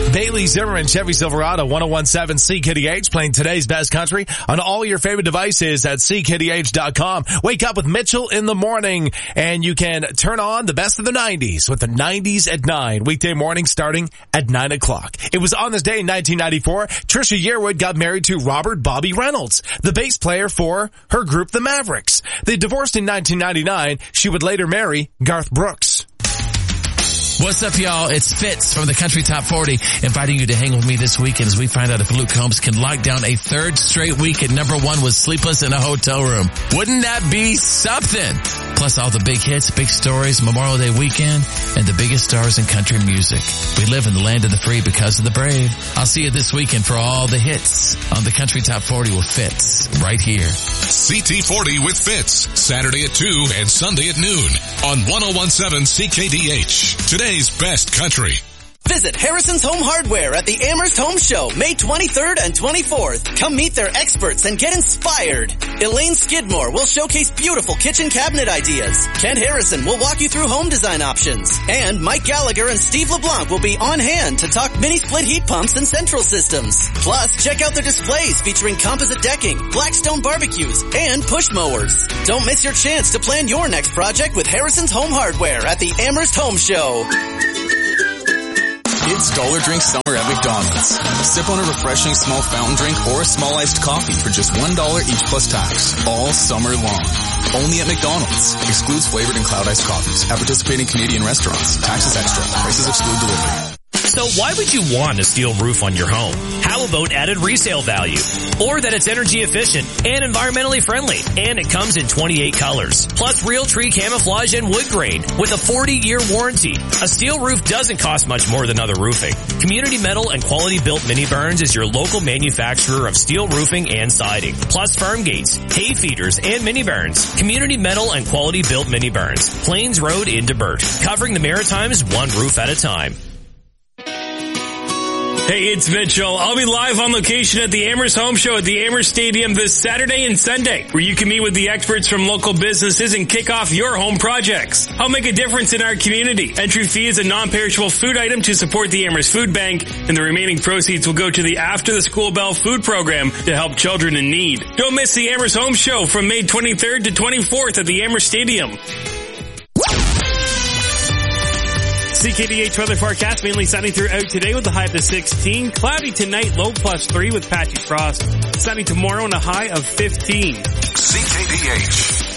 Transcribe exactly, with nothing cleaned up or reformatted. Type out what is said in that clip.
Bailey Zimmerman, Chevy Silverado, one oh one point seven C K D H, playing today's best country on all your favorite devices at C K D H dot com. Wake up with Mitchell in the morning, and you can turn on the best of the nineties with the nineties at nine. Weekday morning starting at nine o'clock. It was on this day in nineteen ninety-four, Trisha Yearwood got married to Robert Bobby Reynolds, the bass player for her group, the Mavericks. They divorced in nineteen ninety-nine. She would later marry Garth Brooks. What's up, y'all? It's Fitz from the Country Top forty, inviting you to hang with me this weekend as we find out if Luke Combs can lock down a third straight week at number one with Sleepless in a Hotel Room. Wouldn't that be something? Plus all the big hits, big stories, Memorial Day weekend, and the biggest stars in country music. We live in the land of the free because of the brave. I'll see you this weekend for all the hits on the Country Top forty with Fitz right here. C T forty with Fitz, Saturday at two and Sunday at noon on one oh one point seven C K D H. Today's best country. Visit Harrison's Home Hardware at the Amherst Home Show, May twenty-third and twenty-fourth. Come meet their experts and get inspired. Elaine Skidmore will showcase beautiful kitchen cabinet ideas. Ken Harrison will walk you through home design options. And Mike Gallagher and Steve LeBlanc will be on hand to talk mini split heat pumps and central systems. Plus, check out their displays featuring composite decking, Blackstone barbecues, and push mowers. Don't miss your chance to plan your next project with Harrison's Home Hardware at the Amherst Home Show. It's Dollar Drink Summer at McDonald's. Sip on a refreshing small fountain drink or a small iced coffee for just one dollar each plus tax, all summer long. Only at McDonald's. Excludes flavored and cloud iced coffees at participating Canadian restaurants. Taxes extra. Prices exclude delivery. So why would you want a steel roof on your home? How about added resale value? Or that it's energy efficient and environmentally friendly, and it comes in twenty-eight colors. Plus real tree camouflage and wood grain with a forty-year warranty. A steel roof doesn't cost much more than other roofing. Community Metal and Quality Built Mini Barns is your local manufacturer of steel roofing and siding. Plus farm gates, hay feeders, and mini barns. Community Metal and Quality Built Mini Barns. Plains Road in Debert. Covering the Maritimes one roof at a time. Hey, it's Mitchell. I'll be live on location at the Amherst Home Show at the Amherst Stadium this Saturday and Sunday, where you can meet with the experts from local businesses and kick off your home projects. I'll make a difference in our community. Entry fee is a non-perishable food item to support the Amherst Food Bank, and the remaining proceeds will go to the After the School Bell food program to help children in need. Don't miss the Amherst Home Show from May twenty-third to twenty-fourth at the Amherst Stadium. C K D H weather forecast, mainly sunny throughout today with a high of the sixteen. Cloudy tonight, low plus three with patchy frost. Sunny tomorrow and a high of fifteen. C K D H.